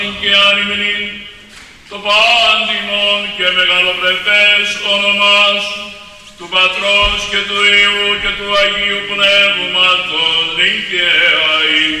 και άνημνην το πάντιμον και μεγαλοπρεπές όνομα σου, του Πατρός και του Υιού και του Αγίου Πνεύματος, νυν και αεί.